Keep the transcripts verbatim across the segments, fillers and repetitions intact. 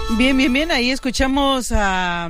Bien, bien, bien, ahí escuchamos a...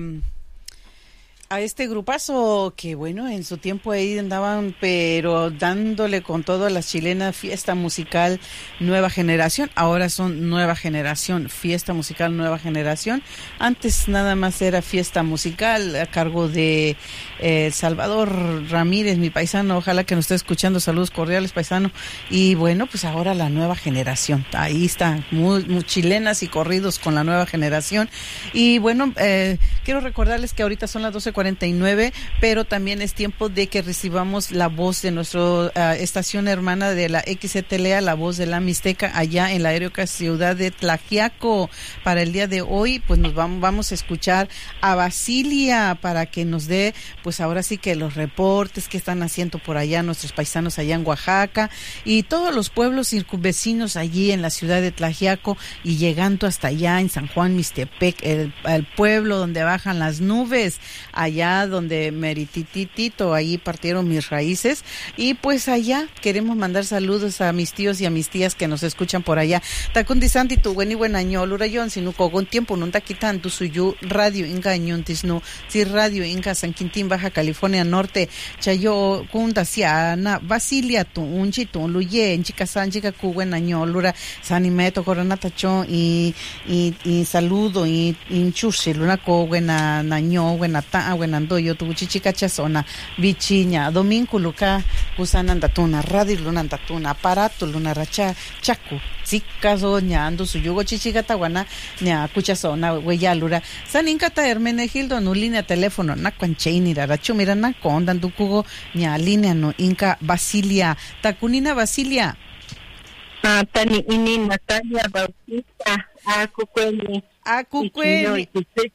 a este grupazo que, bueno, en su tiempo ahí andaban, pero dándole con todo a las chilenas, fiesta musical Nueva Generación. Ahora son Nueva Generación, fiesta musical Nueva Generación. Antes nada más era fiesta musical a cargo de eh, Salvador Ramírez, mi paisano. Ojalá que nos esté escuchando. Saludos cordiales, paisano. Y bueno, pues ahora la Nueva Generación. Ahí está, muy, muy chilenas y corridos con la Nueva Generación. Y bueno, eh, quiero recordarles que ahorita son las doce cuarenta y nueve, pero también es tiempo de que recibamos la voz de nuestra uh, estación hermana de la X C T L A, la voz de la Mixteca, allá en la heroica ciudad de Tlaxiaco. Para el día de hoy, pues nos vamos, vamos a escuchar a Basilia para que nos dé, pues ahora sí que los reportes que están haciendo por allá nuestros paisanos allá en Oaxaca y todos los pueblos circunvecinos allí en la ciudad de Tlaxiaco y llegando hasta allá en San Juan Mixtepec, el, el pueblo donde bajan las nubes, allá donde meritititito, ahí partieron mis raíces, y pues allá queremos mandar saludos a mis tíos y a mis tías que nos escuchan por allá. Tacundi Santi, tu buen y buen año, Lurayon, sinuco, con tiempo, nunta quitan tu suyu, radio inga ñuntisno, si radio inga San Quintín, Baja California Norte, chayo, kundasiana, Basilia, tu unchi, tu luye, en chica san, chica cu, buen año, Lura, sanimeto, coronata chon, y, y, y saludo, y, y chushi, luna co, buena naño, buena ta, buenando yo tu chichica chazona bichiña domingo luca kusananda tuna radio lunanda tuna aparato luna racha chaku sikazo ñando su yugo chichica tawana ña kuchazona weyalura saninkata Hermenegildo no línea teléfono na cuancheini rachu mira na kondan dukugo ña línea no inca Basilia takunina Basilia ah tani ini Natalia Bautista a kukweli a kukweli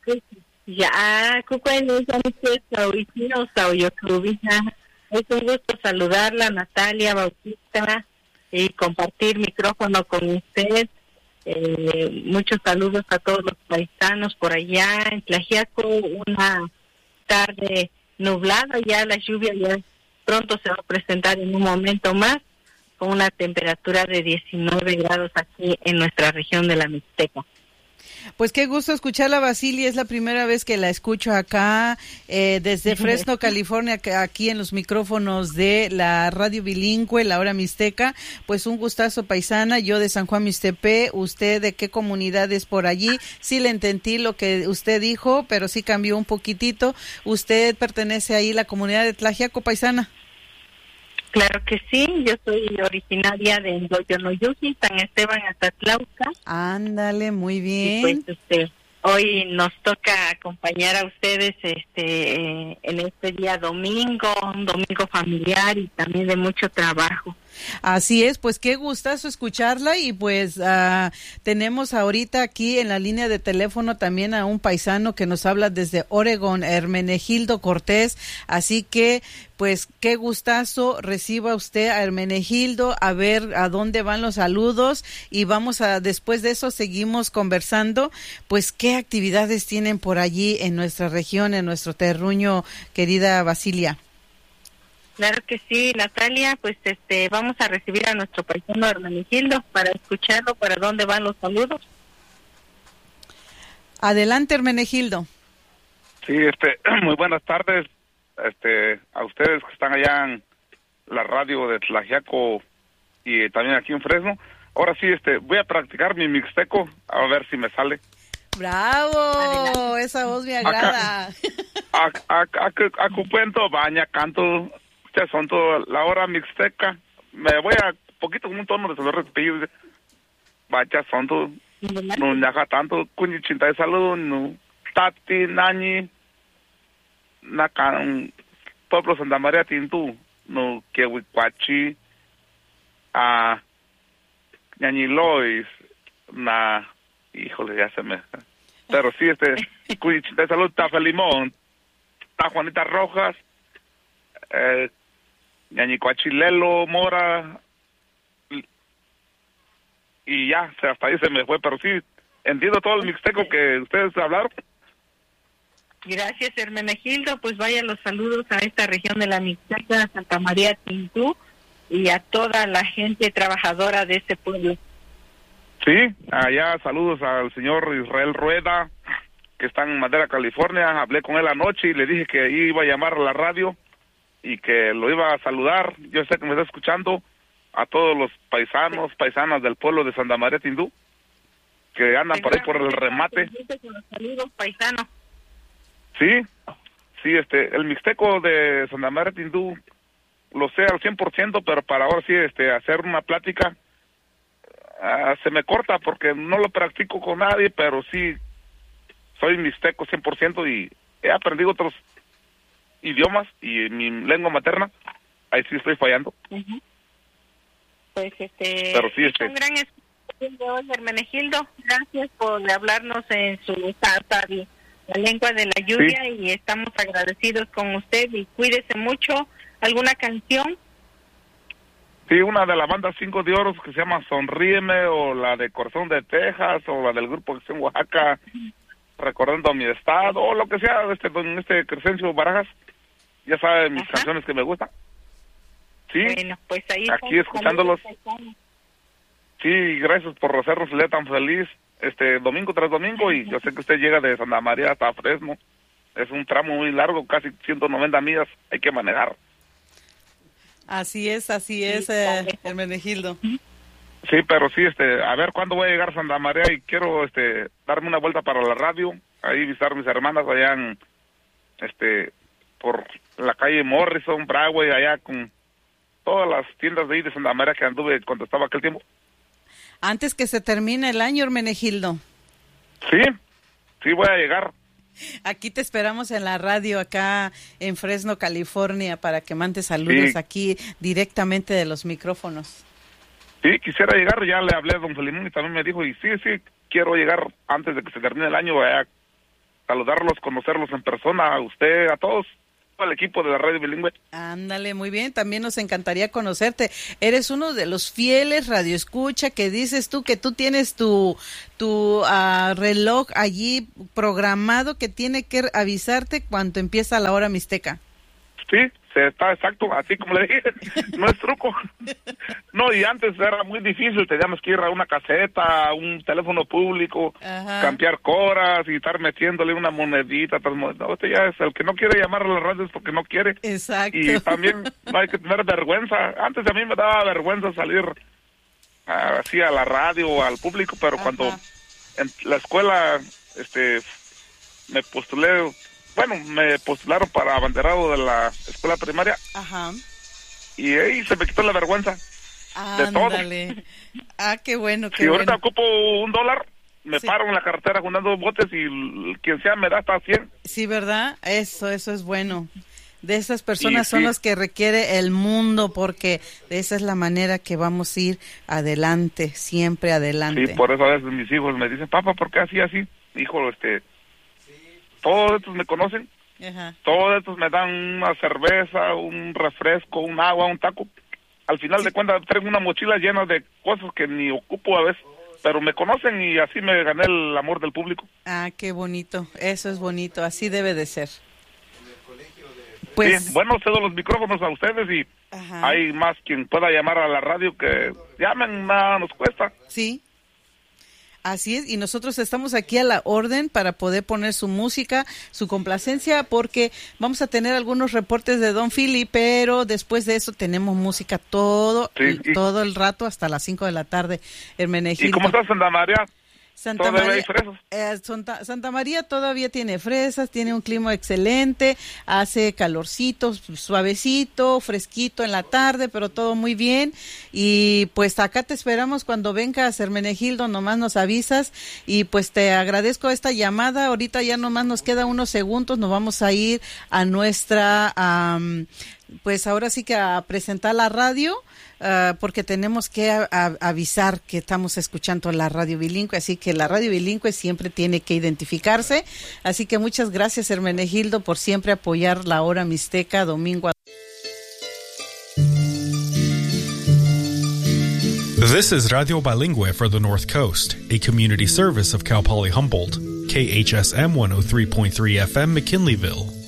ya, Cucueno, es un gusto saludarla, Natalia Bautista, y compartir micrófono con usted. Eh, muchos saludos a todos los paisanos por allá en Tlaxiaco, una tarde nublada, ya la lluvia ya pronto se va a presentar en un momento más, con una temperatura de diecinueve grados aquí en nuestra región de la Mixteca. Pues qué gusto escucharla, Basilia, es la primera vez que la escucho acá eh, desde Fresno, California, aquí en los micrófonos de la radio bilingüe, la hora mixteca. Pues un gustazo, paisana, yo de San Juan Mixtepec, usted de qué comunidad es por allí. Sí le entendí lo que usted dijo, pero sí cambió un poquitito. Usted pertenece ahí a la comunidad de Tlaxiaco, paisana. Claro que sí, yo soy originaria de Ndoyonoyuji, San Esteban, Atatlauca. Ándale, muy bien. Y pues este, hoy nos toca acompañar a ustedes este eh, en este día domingo, un domingo familiar y también de mucho trabajo. Así es, pues qué gustazo escucharla y pues uh, tenemos ahorita aquí en la línea de teléfono también a un paisano que nos habla desde Oregón, Hermenegildo Cortés, así que pues qué gustazo reciba usted a Hermenegildo, a ver a dónde van los saludos y vamos a, después de eso seguimos conversando, pues qué actividades tienen por allí en nuestra región, en nuestro terruño, querida Basilia. Claro que sí, Natalia, pues este vamos a recibir a nuestro paisano Hermenegildo para escucharlo, para dónde van los saludos. Adelante, Hermenegildo. Sí, este, muy buenas tardes, este, a ustedes que están allá en la radio de Tlaxiaco y también aquí en Fresno. Ahora sí, este, voy a practicar mi mixteco, a ver si me sale. ¡Bravo! Adelante. Esa voz me agrada. Acucuento, baña, canto, ustedes son todo la hora mixteca. Me voy a poquito con un tono de saber repetir. Vaya, son todo, no ñaja tanto, cuñichinta de salud, no, tati, nañi, nacan, pueblo Santa María Tintu, no, que huicuachi, a, ñañi Lois, na, híjole, ya se me... Pero sí, este, cuñichinta de salud, Tafa Limón, Ta Juanita Rojas, eh, ñañi Coachilelo, Mora, y ya, hasta ahí se me fue, pero sí, entiendo todo el mixteco que ustedes hablaron. Gracias, Hermenegildo, pues vaya los saludos a esta región de la Mixteca, Santa María Tintú, y a toda la gente trabajadora de ese pueblo. Sí, allá saludos al señor Israel Rueda, que está en Madera, California. Hablé con él anoche y le dije que iba a llamar a la radio y que lo iba a saludar. Yo sé que me está escuchando. A todos los paisanos, paisanas del pueblo de Santa María Tindú, que andan por ahí por el remate. Saludos, paisanos. Sí, sí, este, el mixteco de Santa María Tindú lo sé al cien por ciento, pero para ahora sí, este, hacer una plática uh, se me corta porque no lo practico con nadie, pero sí soy mixteco cien por ciento y he aprendido otros idiomas y mi lengua materna, ahí sí estoy fallando. Uh-huh. Pues este, pero sí, este, un gran esfuerzo de hoy, Hermenegildo. Gracias por hablarnos en su salsa, la lengua de la lluvia, sí. Y estamos agradecidos con usted y cuídese mucho. ¿Alguna canción? Sí, una de la banda Cinco de Oros que se llama Sonríeme, o la de Corazón de Texas, o la del grupo Acción Oaxaca, Recordando mi Estado, o lo que sea, este don este Crescencio Barajas. Ya sabe mis Ajá. canciones que me gustan. Sí, bueno, pues ahí aquí escuchándolos. Sí, gracias por hacernos el día tan feliz, este domingo tras domingo, y yo sé que usted llega de Santa María hasta Fresno. Es un tramo muy largo, casi ciento noventa millas, hay que manejar. Así es, así es, sí, eh, Hermenegildo. Sí, pero sí, este, a ver cuándo voy a llegar a Santa María y quiero, este, darme una vuelta para la radio, ahí visitar a mis hermanas allá en, este, por la calle Morrison, Broadway, allá con todas las tiendas de ahí de Santa María que anduve cuando estaba aquel tiempo. Antes que se termine el año, Hermenegildo. Sí, sí voy a llegar. Aquí te esperamos en la radio, acá en Fresno, California, para que mandes saludos sí. aquí directamente de los micrófonos. Sí, quisiera llegar, ya le hablé a don Felimón y también me dijo, y sí, sí, quiero llegar antes de que se termine el año, a saludarlos, conocerlos en persona, a usted, a todos. Al equipo de la radio bilingüe. Ándale, muy bien, también nos encantaría conocerte. Eres uno de los fieles radioescucha que dices tú que tú tienes tu tu uh, reloj allí programado que tiene que avisarte cuando empieza la hora mixteca. Sí, se está exacto, así como le dije, no es truco. No, y antes era muy difícil, teníamos que ir a una caseta, a un teléfono público, Ajá. cambiar coras y estar metiéndole una monedita. No, este ya es el que no quiere llamar a la radio es porque no quiere. Exacto. Y también no hay que tener vergüenza. Antes a mí me daba vergüenza salir uh, así a la radio o al público, pero Ajá. cuando en la escuela este me postulé, bueno, me postularon para abanderado de la escuela primaria. Ajá. Y ahí se me quitó la vergüenza. Ándale. De todo. Ah, qué bueno, qué si bueno. ahorita ocupo un dólar, me sí. paro en la carretera juntando botes y quien sea me da hasta cien. Sí, ¿verdad? Eso, eso es bueno. De esas personas sí, son sí. los que requiere el mundo, porque de esa es la manera que vamos a ir adelante, siempre adelante. Sí, por eso a veces mis hijos me dicen, papá, ¿por qué así, así? Hijo, este... todos estos me conocen, Ajá. todos estos me dan una cerveza, un refresco, un agua, un taco. Al final sí. de cuentas traigo una mochila llena de cosas que ni ocupo a veces, pero me conocen y así me gané el amor del público. Ah, qué bonito, eso es bonito, así debe de ser. Pues... sí, bueno, cedo los micrófonos a ustedes y Ajá. hay más quien pueda llamar a la radio que llamen, nada nos cuesta. Sí. Así es, y nosotros estamos aquí a la orden para poder poner su música, su complacencia, porque vamos a tener algunos reportes de Don Philly, pero después de eso tenemos música todo, sí, y, todo el rato hasta las cinco de la tarde, Hermenegildo. ¿Y cómo estás, Santa María? Santa María, eh, Santa, Santa María todavía tiene fresas, tiene un clima excelente, hace calorcito, suavecito, fresquito en la tarde, pero todo muy bien. Y pues acá te esperamos cuando vengas, Hermenegildo, nomás nos avisas. Y pues te agradezco esta llamada. Ahorita ya nomás nos queda unos segundos, nos vamos a ir a nuestra, um, pues ahora sí que a presentar la radio. Uh, porque tenemos que a, a, avisar que estamos escuchando la radio bilingüe, así que la radio bilingüe siempre tiene que identificarse, así que muchas gracias, Hermenegildo, por siempre apoyar la hora mixteca domingo a... This is Radio Bilingüe for the North Coast, a community service of Cal Poly Humboldt, K H S M one oh three point three F M McKinleyville.